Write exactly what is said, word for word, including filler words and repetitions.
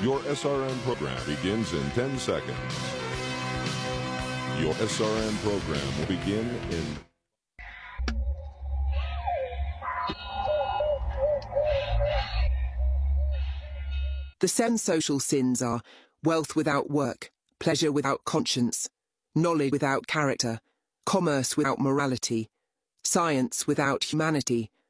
Your S R N program begins in ten seconds. Your S R N program will begin in... The seven social sins are wealth without work, pleasure without conscience, knowledge without character, commerce without morality, science without humanity,